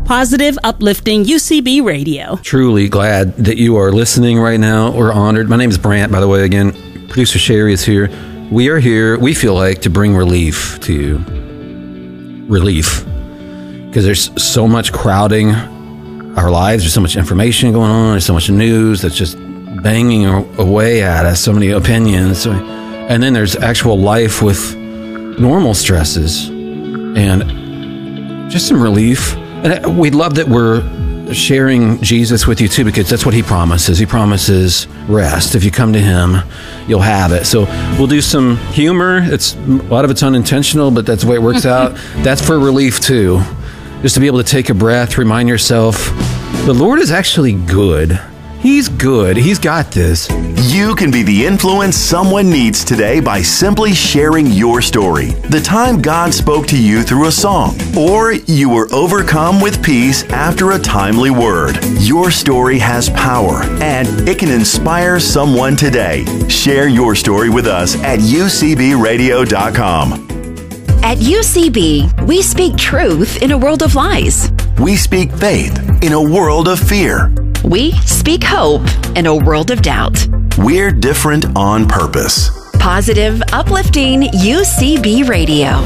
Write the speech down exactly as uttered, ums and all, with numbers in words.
Positive, uplifting U C B Radio. Truly glad that you are listening right now. We're honored. My name is Brant, by the way, again. Producer Sherry is here. We are here, we feel like, to bring relief to you. Relief. Because there's so much crowding our lives. There's so much information going on. There's so much news that's just banging away at us. So many opinions. So, and then there's actual life with normal stresses. And just some relief. And we love that we're sharing Jesus with you too, because that's what he promises. He promises rest. If you come to him, you'll have it. So we'll do some humor. It's a lot of it's unintentional, but that's the way it works out. That's for relief too. Just to be able to take a breath, remind yourself, the Lord is actually good. He's good. He's got this. You can be the influence someone needs today by simply sharing your story. The time God spoke to you through a song, or you were overcome with peace after a timely word. Your story has power, and it can inspire someone today. Share your story with us at U C B radio dot com. At U C B, we speak truth in a world of lies. We speak faith in a world of fear. We speak hope in a world of doubt. We're different on purpose. Positive, uplifting U C B Radio.